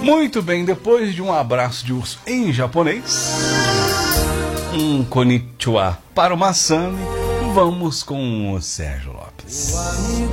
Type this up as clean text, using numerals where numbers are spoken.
Muito bem, depois de um abraço de urso em japonês, um konnichiwa para o Masami, vamos com o Sérgio Lopes.